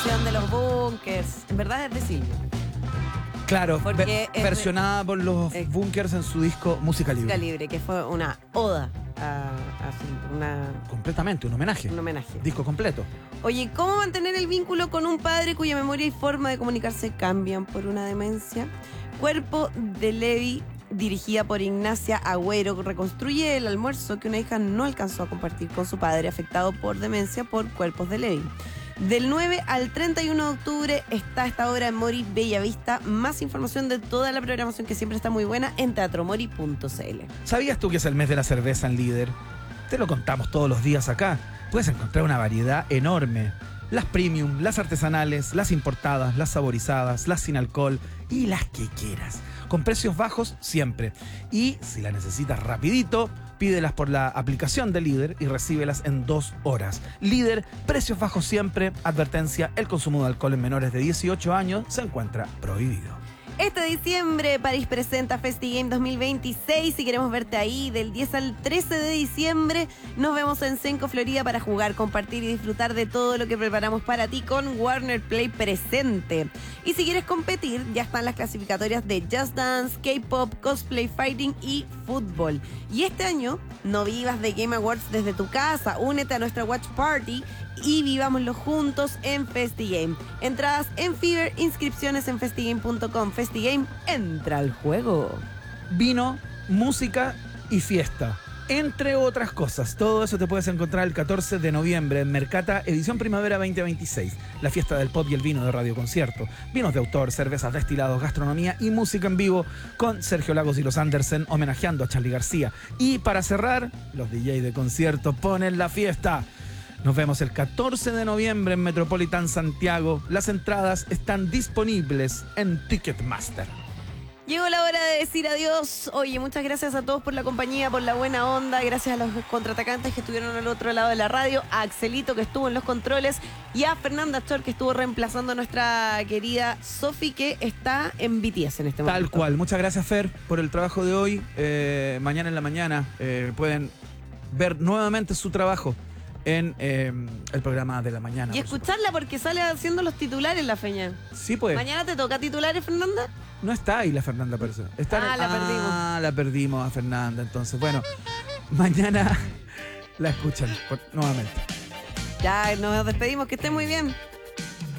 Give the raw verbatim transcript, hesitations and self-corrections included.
de los bunkers. En verdad es de Silvio. Claro, Porque ver- es- versionada por los eh, Bunkers en su disco Música Libre. Música Libre, que fue una oda a, a Silvio, una, Completamente, un homenaje. un homenaje. Disco completo. Oye, ¿cómo mantener el vínculo con un padre cuya memoria y forma de comunicarse cambian por una demencia? Cuerpo de Levi, dirigida por Ignacia Agüero, reconstruye el almuerzo que una hija no alcanzó a compartir con su padre afectado por demencia por Cuerpos de Levi. Del nueve al treinta y uno de octubre está esta obra en Mori Bellavista. Más información de toda la programación, que siempre está muy buena, en teatromori punto cl. ¿Sabías tú que es el mes de la cerveza en Líder? Te lo contamos todos los días acá. Puedes encontrar una variedad enorme. Las premium, las artesanales, las importadas, las saborizadas, las sin alcohol y las que quieras. Con precios bajos siempre. Y si las necesitas rapidito, pídelas por la aplicación de Líder y recíbelas en dos horas. Líder, precios bajos siempre. Advertencia, el consumo de alcohol en menores de dieciocho años se encuentra prohibido. Este diciembre, París presenta FestiGame dos mil veintiséis. Si queremos verte ahí, del diez al trece de diciembre, nos vemos en Senco, Florida, para jugar, compartir y disfrutar de todo lo que preparamos para ti con Warner Play presente. Y si quieres competir, ya están las clasificatorias de Just Dance, K-Pop, Cosplay, Fighting y Fútbol. Y este año, no vivas de Game Awards desde tu casa. Únete a nuestra Watch Party y vivámoslo juntos en FestiGame. Entradas en Fever, inscripciones en festigame punto com. FestiGame, entra al juego. Vino, música y fiesta. Entre otras cosas, todo eso te puedes encontrar el catorce de noviembre en Mercata, edición primavera veinte veintiséis. La fiesta del pop y el vino de Radio Concierto. Vinos de autor, cervezas destilados, gastronomía y música en vivo con Sergio Lagos y los Andersen homenajeando a Charly García. Y para cerrar, los D J de concierto ponen la fiesta. Nos vemos el catorce de noviembre en Metropolitan Santiago. Las entradas están disponibles en Ticketmaster. Llegó la hora de decir adiós. Oye, muchas gracias a todos por la compañía, por la buena onda. Gracias a los contraatacantes que estuvieron al otro lado de la radio, a Axelito, que estuvo en los controles, y a Fernanda Chor, que estuvo reemplazando a nuestra querida Sofi, que está en B T S en este momento. Tal cual. Muchas gracias, Fer, por el trabajo de hoy. Eh, mañana en la mañana eh, pueden ver nuevamente su trabajo en eh, el programa de la mañana. Y escucharla, porque sale haciendo los titulares la feña. Sí, pues. ¿Mañana te toca titulares, Fernanda? No está ahí la Fernanda Perso. Está en Ah, el- la perdimos. Ah, la perdimos a Fernanda. Entonces, bueno, mañana la escuchan por- nuevamente. Ya, nos despedimos. Que estén muy bien.